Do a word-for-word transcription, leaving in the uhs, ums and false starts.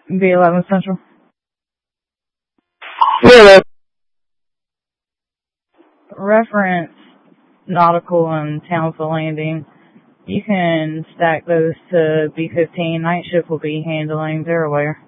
B eleven Central. Yeah. Reference Nautical and Townsville Landing. You can stack those to B fifteen. Night shift will be handling. They're aware.